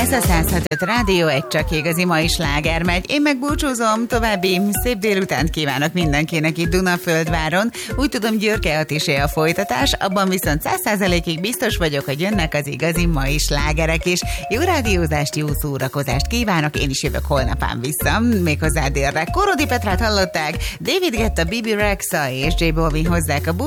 Ez a 106 Rádió, egy csak igazi mai sláger megy. Én meg búcsúzom, további szép délutánt kívánok mindenkinek itt Dunaföldváron. Úgy tudom, Györke Attisé a folytatás, abban viszont 100%-ig biztos vagyok, hogy jönnek az igazi mai slágerek is. Jó rádiózást, jó szórakozást kívánok, én is jövök holnapán vissza, méghozzá délre. Korodi Petrát hallották, David Guetta, Bibi Rexha és J Balvin hozzák a